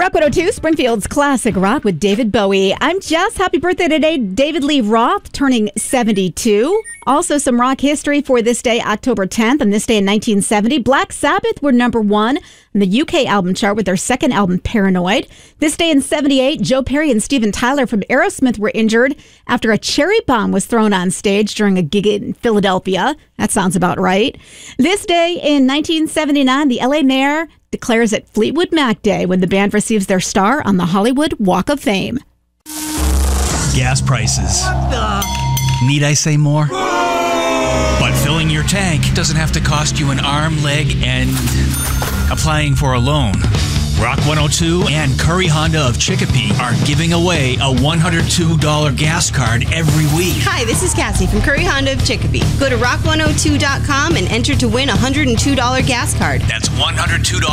Rock 102, Springfield's classic rock with David Bowie. I'm Jess. Happy birthday today, David Lee Roth, turning 72. Also, some rock history for this day, October 10th. On this day in 1970, Black Sabbath were number one on the UK album chart with their second album, Paranoid. This day in 78, Joe Perry and Steven Tyler from Aerosmith were injured after a cherry bomb was thrown on stage during a gig in Philadelphia. That sounds about right. This day in 1979, the LA mayor declares it Fleetwood Mac Day when the band receives their star on the Hollywood Walk of Fame. Gas prices. Need I say more? But filling your tank doesn't have to cost you an arm, leg, and applying for a loan. Rock 102 and Curry Honda of Chicopee are giving away a $102 gas card every week. Hi, this is Cassie from Curry Honda of Chicopee. Go to rock102.com and enter to win a $102 gas card. That's $102